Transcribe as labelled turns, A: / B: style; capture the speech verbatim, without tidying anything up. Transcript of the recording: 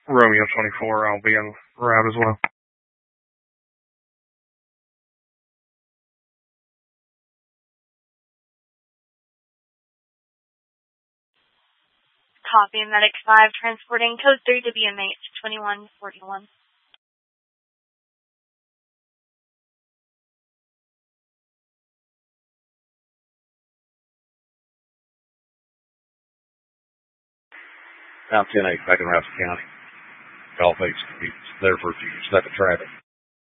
A: Romeo twenty-four, I'll be en route as well.
B: Copy, Medic five, transporting code three to B M H twenty-one forty-one.
C: Down ten eight, back in Rouse's County. Golf eight's there for a few second traffic.